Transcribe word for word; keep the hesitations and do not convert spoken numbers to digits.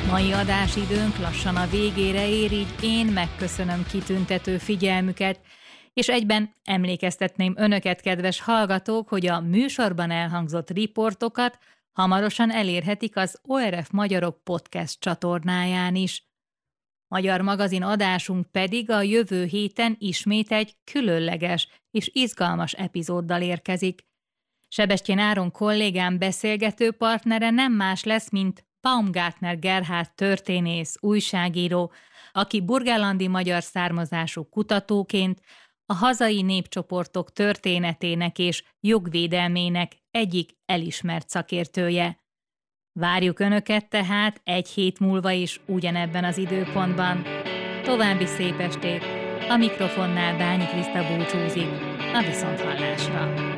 Mai adásidőnk lassan a végére ér, így én megköszönöm kitüntető figyelmüket, és egyben emlékeztetném önöket, kedves hallgatók, hogy a műsorban elhangzott riportokat hamarosan elérhetik az o er ef Magyarok podcast csatornáján is. Magyar magazin adásunk pedig a jövő héten ismét egy különleges és izgalmas epizóddal érkezik. Sebestyén Áron kollégám beszélgető partnere nem más lesz, mint Baumgartner Gerhard történész, újságíró, aki burgenlandi magyar származású kutatóként a hazai népcsoportok történetének és jogvédelmének egyik elismert szakértője. Várjuk Önöket tehát egy hét múlva is ugyanebben az időpontban. További szép estét! A mikrofonnál Bányi Kriszta búcsúzik. A viszonthallásra!